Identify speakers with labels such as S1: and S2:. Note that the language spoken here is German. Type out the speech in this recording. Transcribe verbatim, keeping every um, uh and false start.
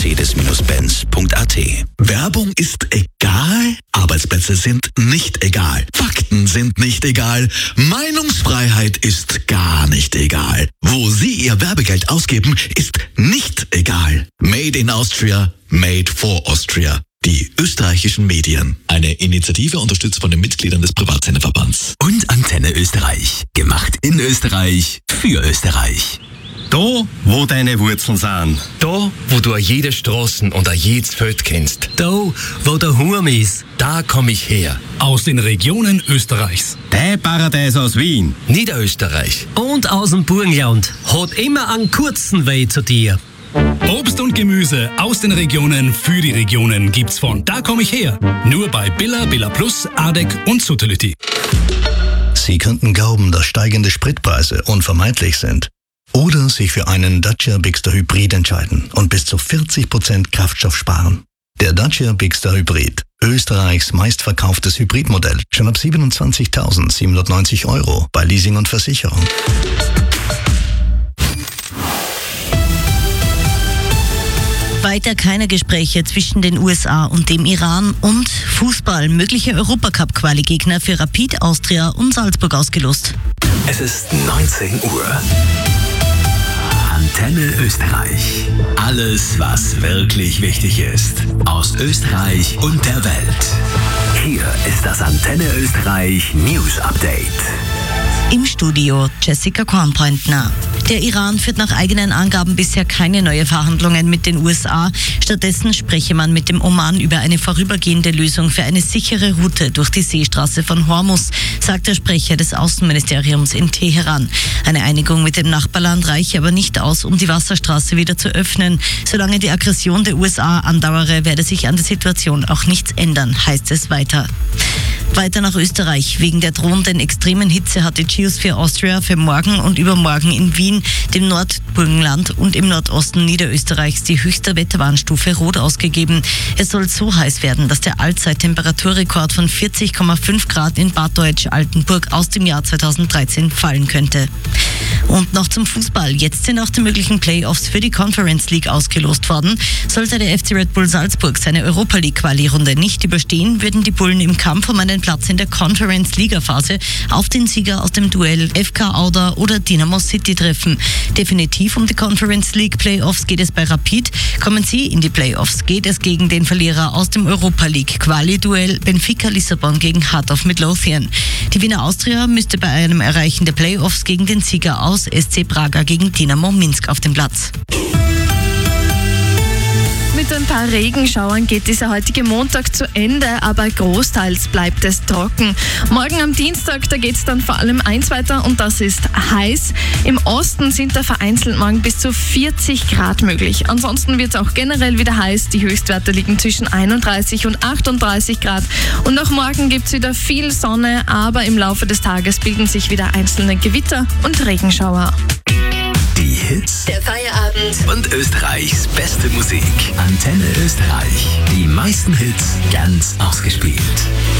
S1: mercedes Benz punkt a t.
S2: Werbung ist egal, Arbeitsplätze sind nicht egal, Fakten sind nicht egal, Meinungsfreiheit ist gar nicht egal. Wo Sie Ihr Werbegeld ausgeben, ist nicht egal. Made in Austria, made for Austria. Die österreichischen Medien. Eine Initiative unterstützt von den Mitgliedern des Privatsenderverbands.
S3: Und Antenne Österreich. Gemacht in Österreich, für Österreich.
S4: Da, wo deine Wurzeln sind.
S5: Da, wo du jede Straßen und jedes Feld kennst.
S6: Da, wo der Hurm ist.
S5: Da komme ich her.
S7: Aus den Regionen Österreichs.
S4: Dein Paradies aus Wien.
S5: Niederösterreich.
S6: Und aus dem Burgenland. Hat immer einen kurzen Weg zu dir.
S7: Obst und Gemüse aus den Regionen für die Regionen gibt's von Da komm ich her. Nur bei Billa, Billa Plus, Adek und Sutellity.
S2: Sie könnten glauben, dass steigende Spritpreise unvermeidlich sind. Oder sich für einen Dacia Bigster Hybrid entscheiden und bis zu vierzig Prozent Kraftstoff sparen. Der Dacia Bigster Hybrid, Österreichs meistverkauftes Hybridmodell, schon ab siebenundzwanzigtausendsiebenhundertneunzig Euro bei Leasing und Versicherung.
S8: Weiter keine Gespräche zwischen den U S A und dem Iran und Fußball. Mögliche Europacup-Quali-Gegner für Rapid, Austria und Salzburg ausgelost.
S3: Es ist neunzehn Uhr. Antenne Österreich. Alles, was wirklich wichtig ist. Aus Österreich und der Welt. Hier ist das Antenne Österreich News Update.
S8: Im Studio Jessica Kornpointner. Der Iran führt nach eigenen Angaben bisher keine neuen Verhandlungen mit den U S A. Stattdessen spreche man mit dem Oman über eine vorübergehende Lösung für eine sichere Route durch die Seestraße von Hormuz, sagt der Sprecher des Außenministeriums in Teheran. Eine Einigung mit dem Nachbarland reiche aber nicht aus, um die Wasserstraße wieder zu öffnen. Solange die Aggression der U S A andauere, werde sich an der Situation auch nichts ändern, heißt es weiter. Weiter nach Österreich. Wegen der drohenden extremen Hitze hat die Geosphere Austria für morgen und übermorgen in Wien, dem Nordburgenland und im Nordosten Niederösterreichs die höchste Wetterwarnstufe Rot ausgegeben. Es soll so heiß werden, dass der Allzeittemperaturrekord von vierzig Komma fünf Grad in Bad Deutsch-Altenburg aus dem Jahr zweitausenddreizehn fallen könnte. Und noch zum Fußball. Jetzt sind auch die möglichen Playoffs für die Conference League ausgelost worden. Sollte der F C Red Bull Salzburg seine Europa League Quali-Runde nicht überstehen, würden die Bullen im Kampf um einen Platz in der Conference-Liga-Phase auf den Sieger aus dem Duell F K Auder oder Dynamo City treffen. Definitiv um die Conference League Playoffs geht es bei Rapid. Kommen sie in die Playoffs, geht es gegen den Verlierer aus dem Europa League Quali-Duell Benfica Lissabon gegen Heart of Midlothian. Die Wiener Austria müsste bei einem Erreichen der Playoffs gegen den Sieger aus S C Praga gegen Dynamo Minsk auf den Platz.
S9: Mit ein paar Regenschauern geht dieser heutige Montag zu Ende, aber großteils bleibt es trocken. Morgen am Dienstag, da geht es dann vor allem eins weiter und das ist heiß. Im Osten sind da vereinzelt morgen bis zu vierzig Grad möglich. Ansonsten wird es auch generell wieder heiß. Die Höchstwerte liegen zwischen einunddreißig und achtunddreißig Grad. Und auch morgen gibt es wieder viel Sonne, aber im Laufe des Tages bilden sich wieder einzelne Gewitter und Regenschauer.
S3: Die Hits
S8: Der Feierabend
S3: und Österreichs beste Musik. Antenne Österreich. Die meisten Hits ganz ausgespielt.